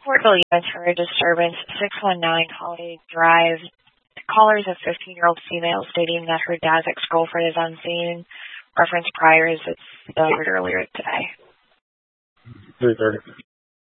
Portville units for a disturbance, 619 Holiday Drive. The caller is a 15-year-old female stating that her dad's ex-girlfriend is on scene. Reference priors, it's delivered earlier today. 3:30.